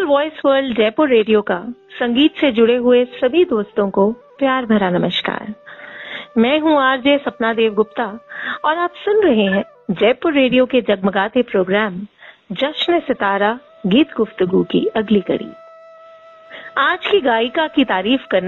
Digital voice world Jaipur radio का संगीत से जुड़े हुए सभी दोस्तों को प्यार भरा नमस्कार। मैं हूं आरजे सपना देव गुप्ता और आप सुन रहे हैं जयपुर रेडियो के जगमगाते प्रोग्राम जश्न सितारा गीत गुफ्तगू की अगली कड़ी। आज की गायिका की तारीफ करना